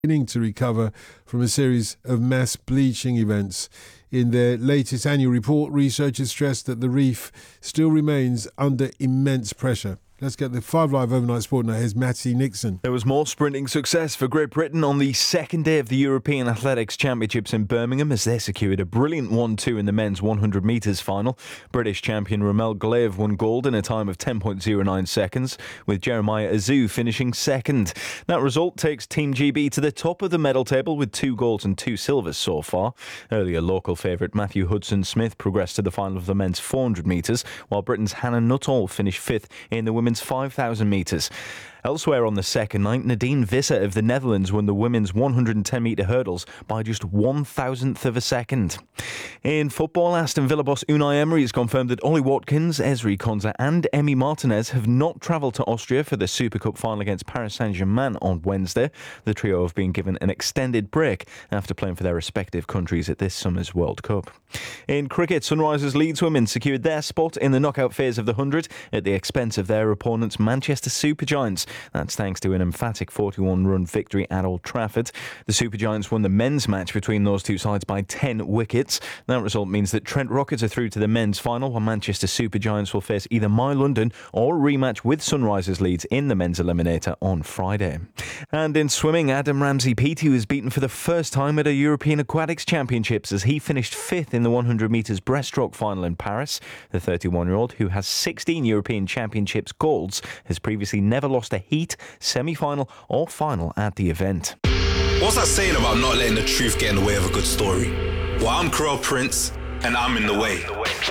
beginning to recover from a series of mass bleaching events. In their latest annual report, researchers stressed that the reef still remains under immense pressure. Let's get the 5 Live Overnight Sport now. Here's Matty Nixon. There was more sprinting success for Great Britain on the second day of the European Athletics Championships in Birmingham as they secured a brilliant 1-2 in the men's 100 metres final. British champion Ramel Glaive won gold in a time of 10.09 seconds, with Jeremiah Azu finishing second. That result takes Team GB to the top of the medal table with 2 golds and 2 silvers so far. Earlier local favourite Matthew Hudson-Smith progressed to the final of the men's 400 metres, while Britain's Hannah Nuttall finished 5th in the women's 5,000 metres. Elsewhere on the second night, Nadine Visser of the Netherlands won the women's 110-metre hurdles by just 1,000th of a second. In football, Aston Villa boss Unai Emery has confirmed that Ollie Watkins, Ezri Konsa and Emi Martinez have not travelled to Austria for the Super Cup final against Paris Saint-Germain on Wednesday. The trio have been given an extended break after playing for their respective countries at this summer's World Cup. In cricket, Sunrisers Leeds women secured their spot in the knockout phase of the 100 at the expense of their opponents Manchester Supergiants. That's thanks to an emphatic 41-run victory at Old Trafford. The Supergiants won the men's match between those two sides by 10 wickets. That result means that Trent Rockets are through to the men's final, while Manchester Supergiants will face either My London or a rematch with Sunrisers Leeds in the men's eliminator on Friday. And in swimming, Adam Ramsey-Peety was beaten for the first time at a European Aquatics Championships as he finished 5th in the 100 metres breaststroke final in Paris. The 31-year-old, who has 16 European Championships golds, has previously never lost a heat, semi-final or final at the event. What's that saying about not letting the truth get in the way of a good story? Well, I'm Corel Prince, and I'm in the way.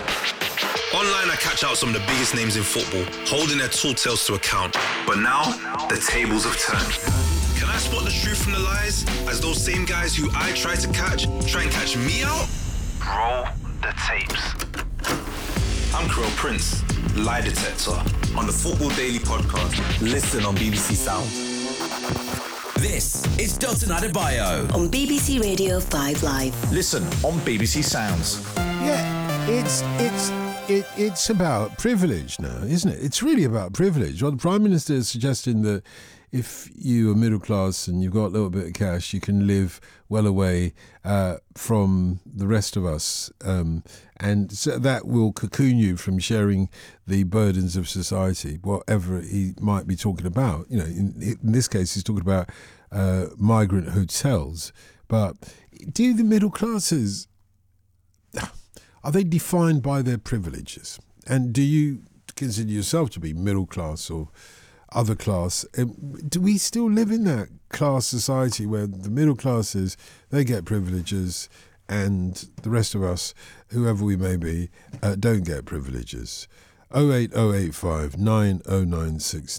Online, I catch out some of the biggest names in football, holding their tall tales to account. But now, the tables have turned. Can I spot the truth from the lies, as those same guys who I try and catch me out? Roll the tapes. I'm Corel Prince, lie detector, on the Football Daily podcast. Listen on BBC Sound. This is Dalton Adebayo on BBC Radio 5 Live. Listen on BBC Sounds. Yeah, it's about privilege now, isn't it? It's really about privilege. Well, the Prime Minister is suggesting that if you are middle class and you've got a little bit of cash, you can live well away from the rest of us. And so that will cocoon you from sharing the burdens of society, whatever he might be talking about. You know, in this case, he's talking about migrant hotels. But do the middle classes, are they defined by their privileges? And do you consider yourself to be middle class or other class? Do we still live in that class society where the middle classes, they get privileges and the rest of us, whoever we may be, don't get privileges? 08085 909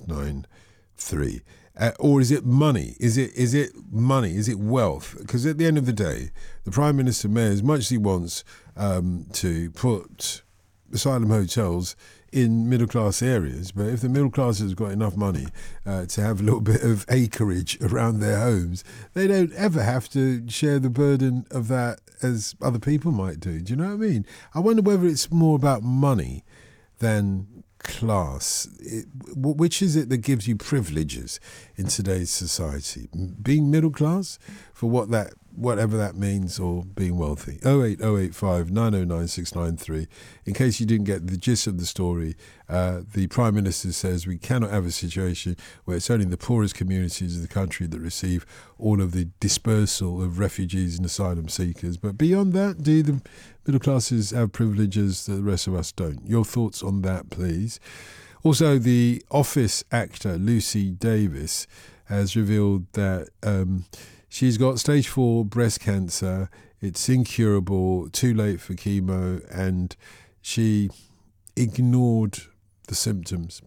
693. Or is it money? Is it money? Is it wealth? Because at the end of the day, the Prime Minister may, as much as he wants to put asylum hotels in middle-class areas, but if the middle class has got enough money to have a little bit of acreage around their homes, they don't ever have to share the burden of that as other people might do. Do you know what I mean? I wonder whether it's more about money than class. Which is it that gives you privileges in today's society? Being middle class, for whatever that means, or being wealthy? 08085 909 693. In case you didn't get the gist of the story, the Prime Minister says we cannot have a situation where it's only the poorest communities of the country that receive all of the dispersal of refugees and asylum seekers. But beyond that, do the middle classes have privileges that the rest of us don't? Your thoughts on that, please. Also, the Office actor Lucy Davis has revealed that she's got stage 4 breast cancer. It's incurable, too late for chemo, and she ignored the symptoms.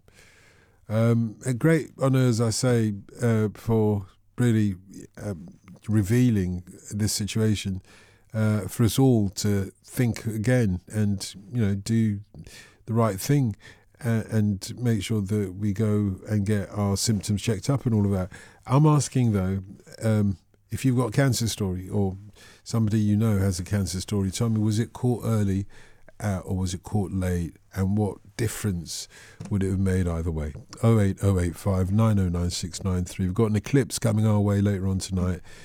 A great honour, as I say, for really revealing this situation, for us all to think again and, do the right thing and make sure that we go and get our symptoms checked up and all of that. I'm asking, though, if you've got a cancer story or somebody you know has a cancer story, tell me, was it caught early or was it caught late? And what difference would it have made either way? 08085 909 693. We've got an eclipse coming our way later on tonight.